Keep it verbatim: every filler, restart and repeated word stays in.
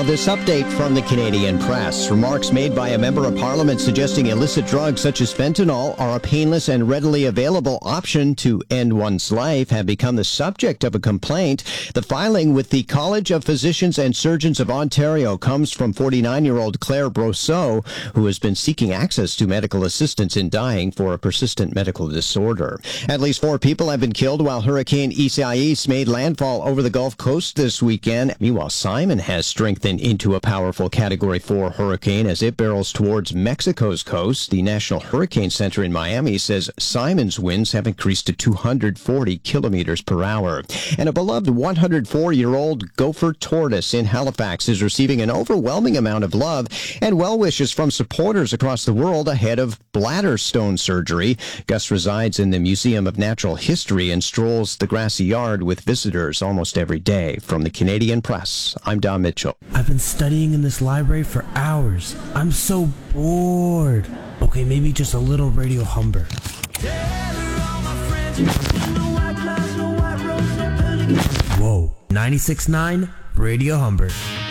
this update from the Canadian Press. Remarks made by a member of Parliament suggesting illicit drugs such as fentanyl are a painless and readily available option to end one's life have become the subject of a complaint. The filing with the College of Physicians and Surgeons of Ontario comes from forty-nine-year-old Claire Brosseau, who has been seeking access to medical assistance in dying for a persistent medical disorder. At least four people have been killed while Hurricane Isaias made landfall over the Gulf Coast this weekend. Meanwhile, Simon has strengthened into a powerful Category four hurricane as it barrels towards Mexico's coast. The National Hurricane Center in Miami says Simon's winds have increased to two hundred forty kilometers per hour. And a beloved one hundred four-year-old gopher tortoise in Halifax is receiving an overwhelming amount of love and well wishes from supporters across the world ahead of bladder stone surgery. Gus resides in the Museum of Natural History and strolls the grassy yard with visitors almost every day. From the Canadian Press, I'm Don Mitchell. I've been studying in this library for hours. I'm so bored. Okay, maybe just a little Radio Humber. Whoa, ninety-six point nine Radio Humber.